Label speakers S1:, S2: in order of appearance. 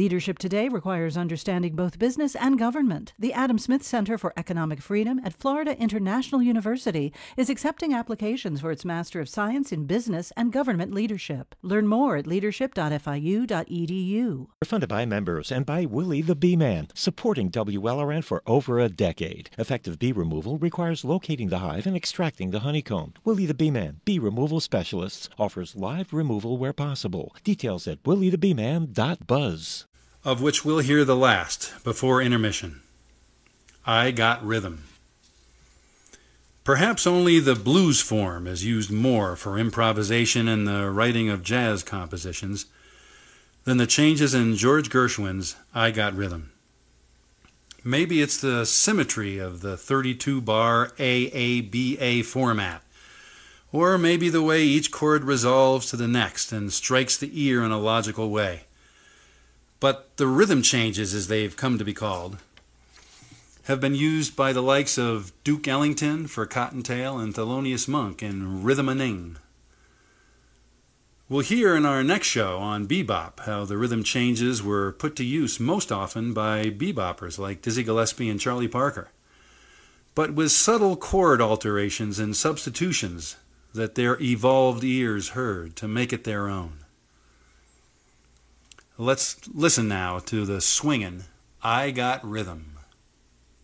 S1: Leadership today requires understanding both business and government. The Adam Smith Center for Economic Freedom at Florida International University is accepting applications for its Master of Science in Business and Government Leadership. Learn more at leadership.fiu.edu.
S2: We're funded by members and by Willie the Bee Man, supporting WLRN for over a decade. Effective bee removal requires locating the hive and extracting the honeycomb. Willie the Bee Man, bee removal specialists, offers live removal where possible. Details at williethebeeman.buzz.
S3: Of which we'll hear the last before intermission. I Got Rhythm. Perhaps only the blues form is used more for improvisation and the writing of jazz compositions than the changes in George Gershwin's I Got Rhythm. Maybe it's the symmetry of the 32-bar AABA format, or maybe the way each chord resolves to the next and strikes the ear in a logical way. But the rhythm changes, as they've come to be called, have been used by the likes of Duke Ellington for Cottontail and Thelonious Monk in Rhythm-a-Ning. We'll hear in our next show on bebop how the rhythm changes were put to use most often by beboppers like Dizzy Gillespie and Charlie Parker, but with subtle chord alterations and substitutions that their evolved ears heard to make it their own. Let's listen now to the swingin' I Got Rhythm.